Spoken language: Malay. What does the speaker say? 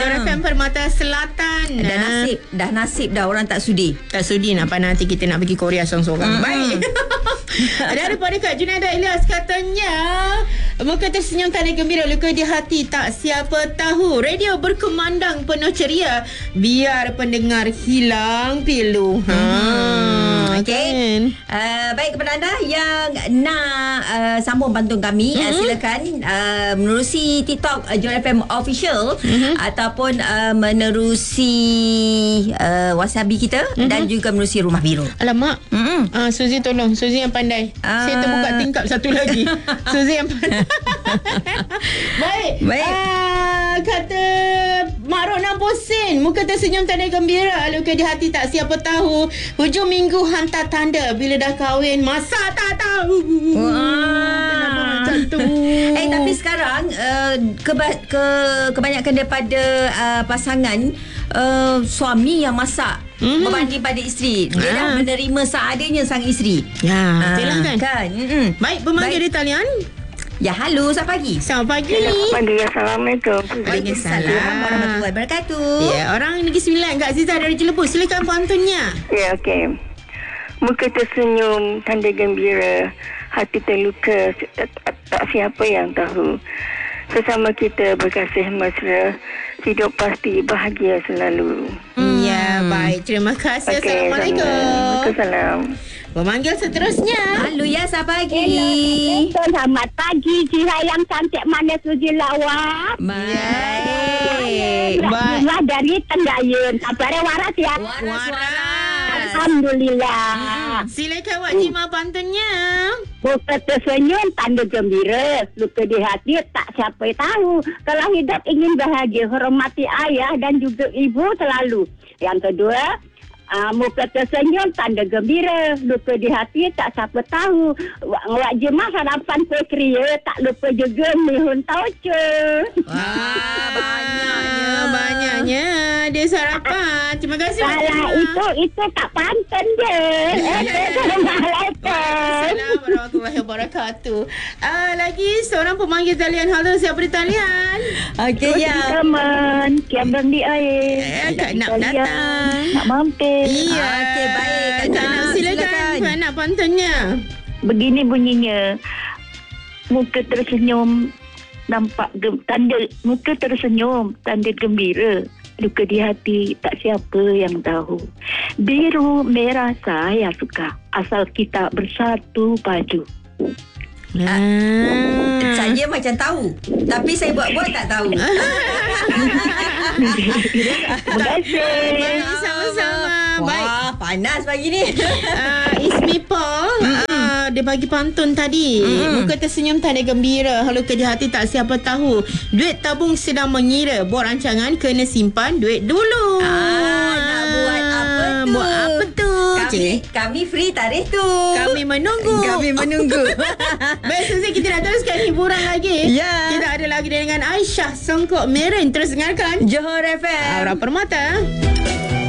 Johor FM Permata Selatan. Dah nasib dah orang tak sudi. Tak sudi nak nanti kita nak pergi Korea seorang-seorang. Baik. Daripada Kak Junaida Ilyas katanya, muka tersenyum tanda gembira, luka di hati tak siapa tahu. Radio berkumandang penuh ceria, biar pendengar hilang pilu. Okey. Baik, kepada anda yang nak sambung pantun kami, silakan menerusi TikTok Johor FM Official ataupun menerusi Wasabi kita dan juga menerusi Rumah Biru. Alamak. Suzy tolong, Suzy yang pandai. Saya terbuka tingkap satu lagi. Suzy yang pandai. Baik. Kata Mak Rona Posin, muka tersenyum tanda gembira, luka di hati tak siapa tahu. Hujung minggu hantar tanda, bila dah kahwin masa tak tahu. Kenapa macam tu? Tapi sekarang kebanyakan daripada pasangan suami yang masak berbanding pada isteri. Dia dah menerima seadanya sang isteri. Ya, itulah kan. Baik, pemanggil di talian. Ya, halo, selamat pagi. Selamat pagi. Selamat pagi, Assalamualaikum. Waalaikumsalam warahmatullahi wabarakatuh. Ya, orang Negeri Sembilan, Kak Aziza dari Cilepus. Silakan pantunnya. Ya, okey. Muka tersenyum, tanda gembira, hati terluka, tak siapa yang tahu. Sesama kita berkasih mesra, hidup pasti bahagia selalu. Ya, baik. Terima kasih. Assalamualaikum. Waalaikumsalam. Pemanggil seterusnya. Halo, ya, selamat pagi. Selamat pagi, Cira yang cantik manis Suji Lawak. Baik. Baik. Dari Tendayun. Kabarnya waras ya? Waras. Alhamdulillah. Silakan Wak Jima pantunnya. Muka tersenyum, tanda gembira. Luka di hati, tak siapa tahu. Kalau hidup ingin bahagia, hormati ayah dan juga ibu selalu. Yang kedua, muka tersenyum, tanda gembira. Luka di hati, tak siapa tahu. Wak Jemah sarapan pekria, tak lupa juga mihun tauce. Banyaknya dia sarapan. Terima kasih. Salah, itu tak pantun je. Assalamualaikum. Assalamualaikum warahmatullahi wabarakatuh. Lagi seorang pemanggil talian. Halo, siapa di talian? Okey, ya. Teman, kiabang di air. Kak Nak datang. Nak mampir. Iya. Okey, baik. Kak Nak, silakan. Kak Nak pantunnya. Begini bunyinya. Muka tersenyum, nampak tanda muka tersenyum, tanda gembira. Luka di hati, tak siapa yang tahu. Biru merah saya suka, asal kita bersatu padu. Saya macam tahu, tapi saya buat-buat tak tahu. Terima kasih. Sama-sama. Baik. Wah, panas pagi ni. Ismi Paul, dia bagi pantun tadi. Muka tersenyum tanda gembira, luka di hati tak siapa tahu. Duit tabung sedang mengira, buat rancangan kena simpan duit dulu. Nak buat apa tu? Buat apa tu? Kami free tarikh tu. Kami menunggu. Baik, Suzy, kita nak teruskan hiburan lagi. Ya. Kita ada lagi dengan Aisyah Songkok Merin. Terus dengarkan Johor FM. Aura Permata.